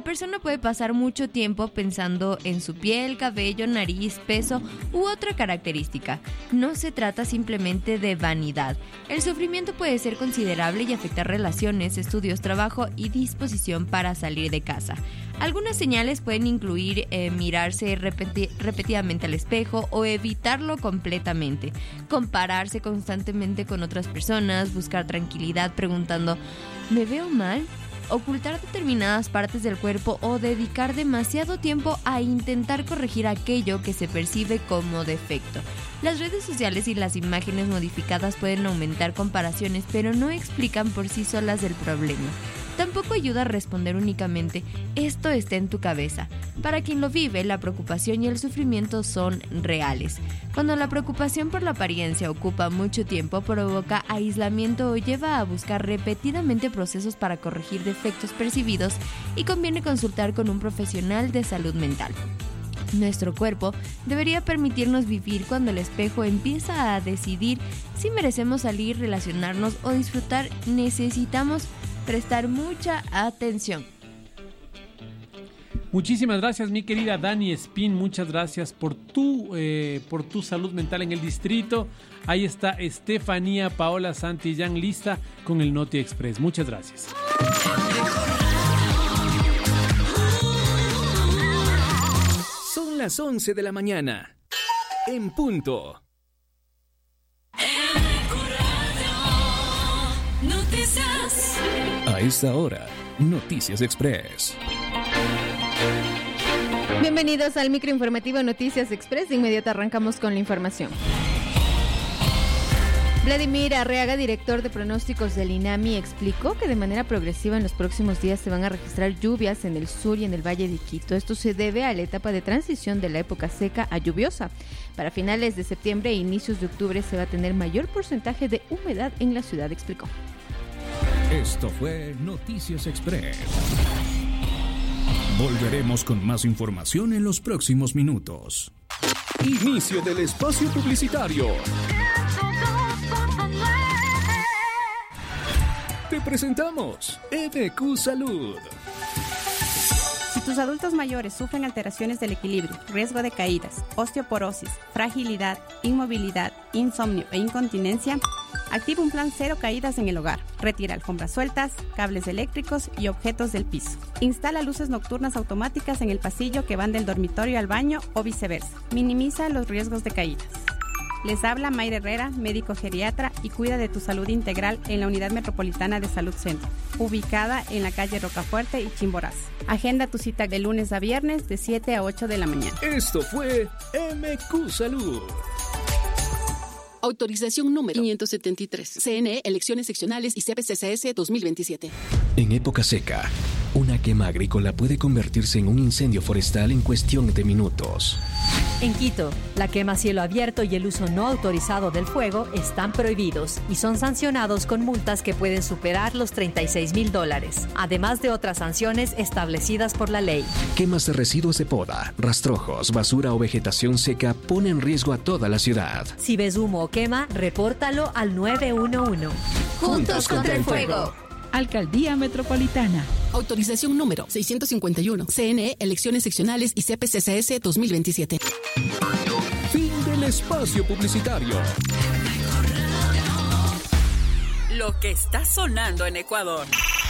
persona puede pasar mucho tiempo pensando en su piel, cabello, nariz, peso u otra característica. No se trata simplemente de vanidad. El sufrimiento puede ser considerable y afectar relaciones, estudios, trabajo y disposición para salir de casa. Algunas señales pueden incluir mirarse repetidamente al espejo o evitarlo completamente, compararse constantemente con otras personas, buscar tranquilidad preguntando ¿me veo mal?, ocultar determinadas partes del cuerpo o dedicar demasiado tiempo a intentar corregir aquello que se percibe como defecto. Las redes sociales y las imágenes modificadas pueden aumentar comparaciones, pero no explican por sí solas el problema. Tampoco ayuda a responder únicamente, esto está en tu cabeza. Para quien lo vive, la preocupación y el sufrimiento son reales. Cuando la preocupación por la apariencia ocupa mucho tiempo, provoca aislamiento o lleva a buscar repetidamente procesos para corregir defectos percibidos y conviene consultar con un profesional de salud mental. Nuestro cuerpo debería permitirnos vivir cuando el espejo empieza a decidir si merecemos salir, relacionarnos o disfrutar. Necesitamos prestar mucha atención. Muchísimas gracias, mi querida Dani Espín. Muchas gracias por tu salud mental en el distrito. Ahí está Estefanía Paola Santillán lista con el Noti Express. Muchas gracias. Son las 11 de la mañana. En punto. Noticias. A esta hora, Noticias Express. Bienvenidos al microinformativo Noticias Express. De inmediato arrancamos con la información. Vladimir Arreaga, director de pronósticos del INAMI, explicó que de manera progresiva en los próximos días se van a registrar lluvias en el sur y en el Valle de Quito. Esto se debe a la etapa de transición de la época seca a lluviosa. Para finales de septiembre e inicios de octubre se va a tener mayor porcentaje de humedad en la ciudad, explicó. Esto fue Noticias Express. Volveremos con más información en los próximos minutos. Inicio del espacio publicitario. Te presentamos MQ Salud. Si tus adultos mayores sufren alteraciones del equilibrio, riesgo de caídas, osteoporosis, fragilidad, inmovilidad, insomnio e incontinencia, activa un plan 0 caídas en el hogar. Retira alfombras sueltas, cables eléctricos y objetos del piso. Instala luces nocturnas automáticas en el pasillo que van del dormitorio al baño o viceversa. Minimiza los riesgos de caídas. Les habla Mayra Herrera, médico geriatra, y cuida de tu salud integral en la Unidad Metropolitana de Salud Centro, ubicada en la calle Rocafuerte y Chimboraz. Agenda tu cita de lunes a viernes de 7 a 8 de la mañana. Esto fue MQ Salud. Autorización número 573. CNE, Elecciones Seccionales y CPCCS 2027. En época seca, una quema agrícola puede convertirse en un incendio forestal en cuestión de minutos. En Quito, la quema a cielo abierto y el uso no autorizado del fuego están prohibidos y son sancionados con multas que pueden superar los $36,000, además de otras sanciones establecidas por la ley. Quemas de residuos de poda, rastrojos, basura o vegetación seca ponen en riesgo a toda la ciudad. Si ves humo o quema, repórtalo al 911. Juntos contra el fuego. Alcaldía Metropolitana. Autorización número 651. CNE, Elecciones Seccionales y CPCCS 2027. Fin del espacio publicitario. Lo que está sonando en Ecuador.